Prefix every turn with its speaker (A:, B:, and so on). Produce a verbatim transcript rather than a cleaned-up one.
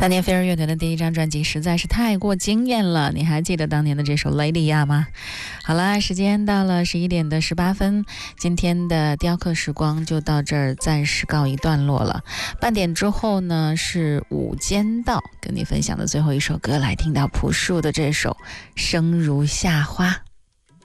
A: 当年飞儿乐队的第一张专辑实在是太过惊艳了，你还记得当年的这首《雷利亚》吗？好啦，时间到了十一点的十八分，今天的雕刻时光就到这儿暂时告一段落了。半点之后呢，是午间道跟你分享的最后一首歌，来听到朴树的这首《生如夏花》。